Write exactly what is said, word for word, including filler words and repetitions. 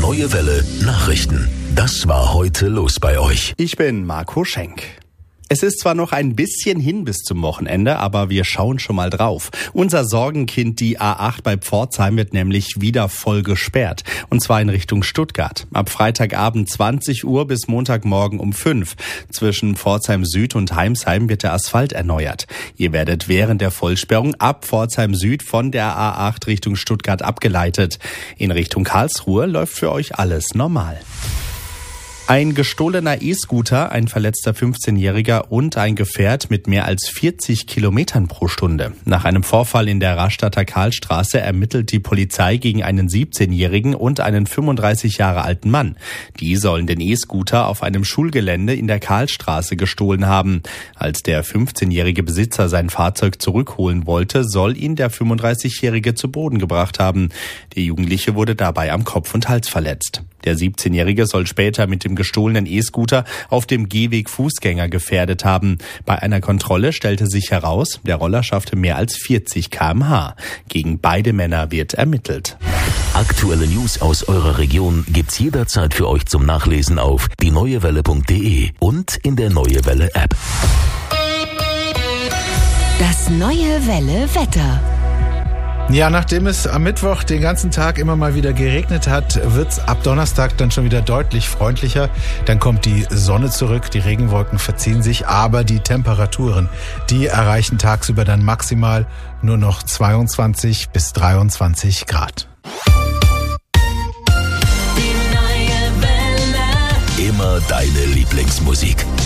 Neue Welle Nachrichten. Das war heute los bei euch. Ich bin Marco Schenk. Es ist zwar noch ein bisschen hin bis zum Wochenende, aber wir schauen schon mal drauf. Unser Sorgenkind, die A acht bei Pforzheim, wird nämlich wieder voll gesperrt. Und zwar in Richtung Stuttgart. Ab Freitagabend zwanzig Uhr bis Montagmorgen um fünf. Zwischen Pforzheim Süd und Heimsheim wird der Asphalt erneuert. Ihr werdet während der Vollsperrung ab Pforzheim Süd von der A acht Richtung Stuttgart abgeleitet. In Richtung Karlsruhe läuft für euch alles normal. Ein gestohlener E-Scooter, ein verletzter fünfzehnjähriger und ein Gefährt mit mehr als vierzig Kilometern pro Stunde. Nach einem Vorfall in der Rastatter Karlstraße ermittelt die Polizei gegen einen siebzehnjährigen und einen fünfunddreißig Jahre alten Mann. Die sollen den E-Scooter auf einem Schulgelände in der Karlstraße gestohlen haben. Als der fünfzehnjährige Besitzer sein Fahrzeug zurückholen wollte, soll ihn der fünfunddreißigjährige zu Boden gebracht haben. Der Jugendliche wurde dabei am Kopf und Hals verletzt. Der siebzehnjährige soll später mit dem gestohlenen E-Scooter auf dem Gehweg Fußgänger gefährdet haben. Bei einer Kontrolle stellte sich heraus, der Roller schaffte mehr als vierzig Kilometer pro Stunde. Gegen beide Männer wird ermittelt. Aktuelle News aus eurer Region gibt's jederzeit für euch zum Nachlesen auf die neue welle punkt de und in der Neue Welle App. Das Neue Welle Wetter. Ja, nachdem es am Mittwoch den ganzen Tag immer mal wieder geregnet hat, wird's ab Donnerstag dann schon wieder deutlich freundlicher. Dann kommt die Sonne zurück, die Regenwolken verziehen sich, aber die Temperaturen, die erreichen tagsüber dann maximal nur noch zweiundzwanzig bis dreiundzwanzig Grad. Immer deine Lieblingsmusik.